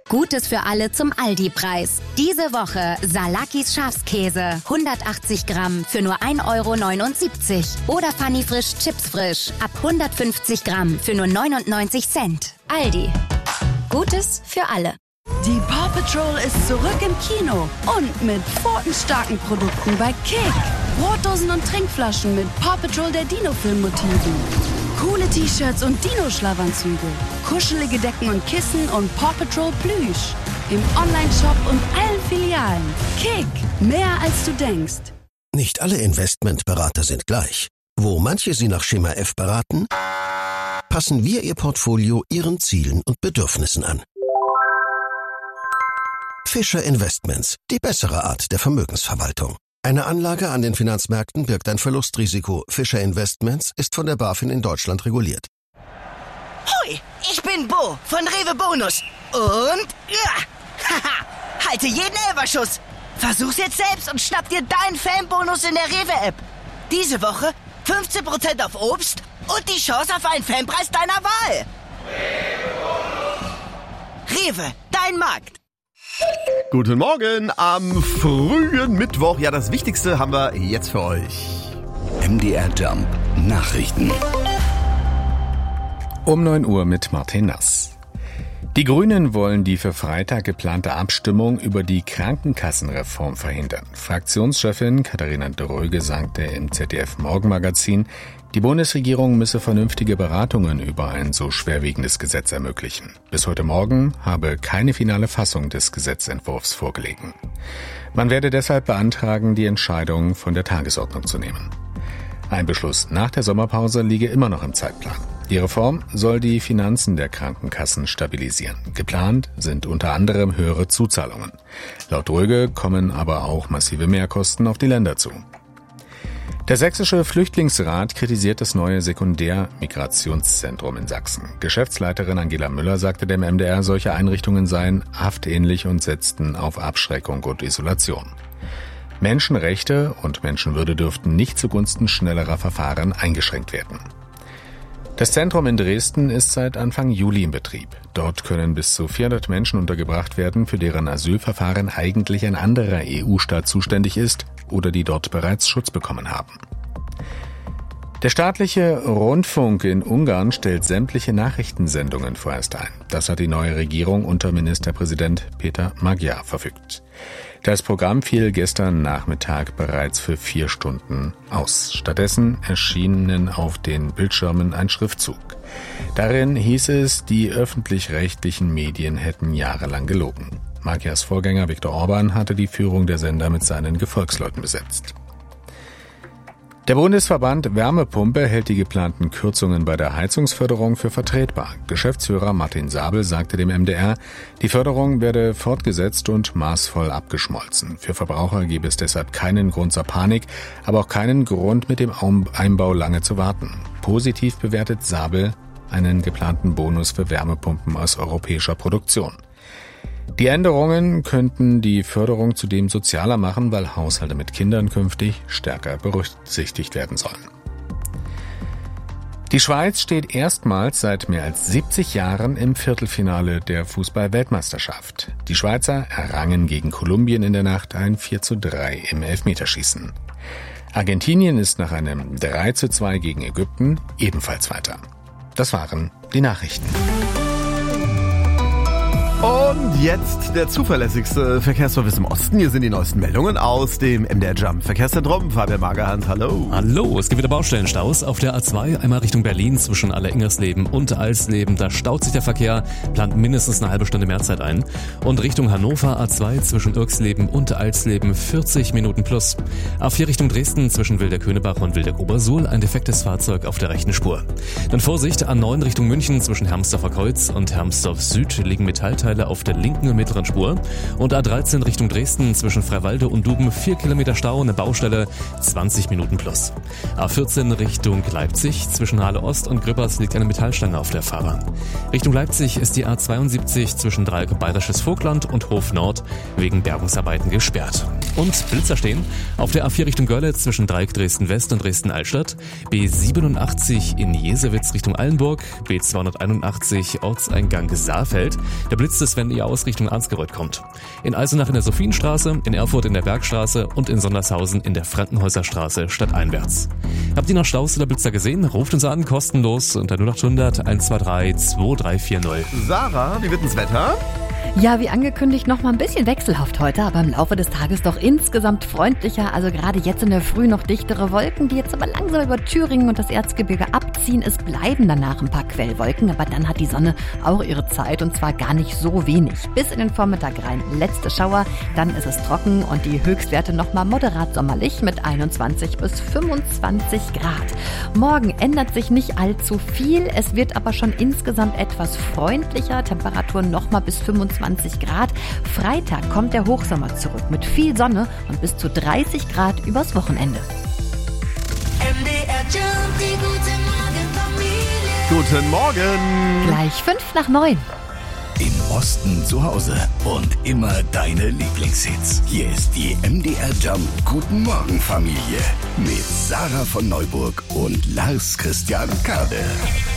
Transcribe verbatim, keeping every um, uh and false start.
Gutes für alle zum Aldi-Preis. Diese Woche Salakis Schafskäse, hundertachtzig Gramm für nur ein Euro neunundsiebzig. Oder Funny Frisch Chips Frisch ab hundertfünfzig Gramm für nur neunundneunzig Cent. Aldi. Gutes für alle. Die Paw Patrol ist zurück im Kino und mit pfotenstarken Produkten bei Kick. Brotdosen und Trinkflaschen mit Paw Patrol der Dino-Film-Motiven. Coole T-Shirts und Dino-Schlafanzüge. Kuschelige Decken und Kissen und Paw Patrol Plüsch. Im Online-Shop und allen Filialen. Kick, mehr als du denkst. Nicht alle Investmentberater sind gleich. Wo manche Sie nach Schema F beraten, passen wir Ihr Portfolio Ihren Zielen und Bedürfnissen an. Fischer Investments, die bessere Art der Vermögensverwaltung. Eine Anlage an den Finanzmärkten birgt ein Verlustrisiko. Fischer Investments ist von der BaFin in Deutschland reguliert. Hui, ich bin Bo von Rewe Bonus. Und ja, haha, halte jeden Elferschuss. Versuch's jetzt selbst und schnapp dir deinen Fanbonus in der Rewe-App. Diese Woche fünfzehn Prozent auf Obst und die Chance auf einen Fanpreis deiner Wahl. Rewe, dein Markt. Guten Morgen am frühen Mittwoch. Ja, das Wichtigste haben wir jetzt für euch. M D R Jump Nachrichten. Um neun Uhr mit Martin Nass. Die Grünen wollen die für Freitag geplante Abstimmung über die Krankenkassenreform verhindern. Fraktionschefin Katharina Dröge sagte im Z D F Morgenmagazin, die Bundesregierung müsse vernünftige Beratungen über ein so schwerwiegendes Gesetz ermöglichen. Bis heute Morgen habe keine finale Fassung des Gesetzentwurfs vorgelegen. Man werde deshalb beantragen, die Entscheidung von der Tagesordnung zu nehmen. Ein Beschluss nach der Sommerpause liege immer noch im Zeitplan. Die Reform soll die Finanzen der Krankenkassen stabilisieren. Geplant sind unter anderem höhere Zuzahlungen. Laut Dröge kommen aber auch massive Mehrkosten auf die Länder zu. Der Sächsische Flüchtlingsrat kritisiert das neue Sekundärmigrationszentrum in Sachsen. Geschäftsleiterin Angela Müller sagte dem M D R, solche Einrichtungen seien haftähnlich und setzten auf Abschreckung und Isolation. Menschenrechte und Menschenwürde dürften nicht zugunsten schnellerer Verfahren eingeschränkt werden. Das Zentrum in Dresden ist seit Anfang Juli in Betrieb. Dort können bis zu vierhundert Menschen untergebracht werden, für deren Asylverfahren eigentlich ein anderer E U-Staat zuständig ist oder die dort bereits Schutz bekommen haben. Der staatliche Rundfunk in Ungarn stellt sämtliche Nachrichtensendungen vorerst ein. Das hat die neue Regierung unter Ministerpräsident Peter Magyar verfügt. Das Programm fiel gestern Nachmittag bereits für vier Stunden aus. Stattdessen erschienen auf den Bildschirmen ein Schriftzug. Darin hieß es, die öffentlich-rechtlichen Medien hätten jahrelang gelogen. Magyars Vorgänger Viktor Orban hatte die Führung der Sender mit seinen Gefolgsleuten besetzt. Der Bundesverband Wärmepumpe hält die geplanten Kürzungen bei der Heizungsförderung für vertretbar. Geschäftsführer Martin Sabel sagte dem M D R, die Förderung werde fortgesetzt und maßvoll abgeschmolzen. Für Verbraucher gebe es deshalb keinen Grund zur Panik, aber auch keinen Grund, mit dem Einbau lange zu warten. Positiv bewertet Sabel einen geplanten Bonus für Wärmepumpen aus europäischer Produktion. Die Änderungen könnten die Förderung zudem sozialer machen, weil Haushalte mit Kindern künftig stärker berücksichtigt werden sollen. Die Schweiz steht erstmals seit mehr als siebzig Jahren im Viertelfinale der Fußball-Weltmeisterschaft. Die Schweizer errangen gegen Kolumbien in der Nacht ein vier zu drei im Elfmeterschießen. Argentinien ist nach einem drei zu zwei gegen Ägypten ebenfalls weiter. Das waren die Nachrichten. Und jetzt der zuverlässigste Verkehrsservice im Osten. Hier sind die neuesten Meldungen aus dem M D R Jump Verkehrszentrum. Fabian Magerhans, hallo. Hallo, es gibt wieder Baustellenstaus auf der A zwei, einmal Richtung Berlin zwischen Aller-Ingersleben und Alsleben. Da staut sich der Verkehr, plant mindestens eine halbe Stunde mehr Zeit ein. Und Richtung Hannover A zwei zwischen Irksleben und Alsleben vierzig Minuten plus. A vier Richtung Dresden zwischen Wildeck-Höhnebach und Wildeck-Obersuhl ein defektes Fahrzeug auf der rechten Spur. Dann Vorsicht, A neun Richtung München zwischen Hermsdorfer Kreuz und Hermsdorf Süd liegen Metallteile auf der linken und mittleren Spur. Und A dreizehn Richtung Dresden zwischen Freiwalde und Duben vier Kilometer Stau, eine Baustelle, zwanzig Minuten plus. A vierzehn Richtung Leipzig zwischen Halle Ost und Grüppers liegt eine Metallstange auf der Fahrbahn. Richtung Leipzig ist die A zweiundsiebzig zwischen Dreieck Bayerisches Vogtland und Hof Nord wegen Bergungsarbeiten gesperrt. Und Blitzer stehen auf der A vier Richtung Görlitz zwischen Dreieck Dresden-West und Dresden-Altstadt, B siebenundachtzig in Jesewitz Richtung Allenburg, B zweihunderteinundachtzig Ortseingang Saalfeld. Der Blitz ist, wenn ihr aus Richtung Arnsgeröd kommt. In Eisenach in der Sophienstraße, in Erfurt in der Bergstraße und in Sondershausen in der Frankenhäuserstraße stadteinwärts. Habt ihr noch Staus oder Blitzer gesehen? Ruft uns an, kostenlos unter null acht hundert eins zwei drei zwei drei vier null. Sarah, wie wird das Wetter? Ja, wie angekündigt, noch mal ein bisschen wechselhaft heute, aber im Laufe des Tages doch insgesamt freundlicher. Also gerade jetzt in der Früh noch dichtere Wolken, die jetzt aber langsam über Thüringen und das Erzgebirge abziehen. Es bleiben danach ein paar Quellwolken, aber dann hat die Sonne auch ihre Zeit und zwar gar nicht so wenig. Bis in den Vormittag rein letzte Schauer, dann ist es trocken und die Höchstwerte noch mal moderat sommerlich mit einundzwanzig bis fünfundzwanzig Grad. Morgen ändert sich nicht allzu viel, es wird aber schon insgesamt etwas freundlicher, Temperaturen noch mal bis fünfundzwanzig Grad. Freitag kommt der Hochsommer zurück mit viel Sonne und bis zu dreißig Grad übers Wochenende. M D R Jump, die gute Morgen Familie. Guten Morgen. Gleich fünf nach neun. Im Osten zu Hause und immer deine Lieblingshits. Hier ist die M D R Jump Guten Morgen Familie mit Sarah von Neuburg und Lars Christian Kade.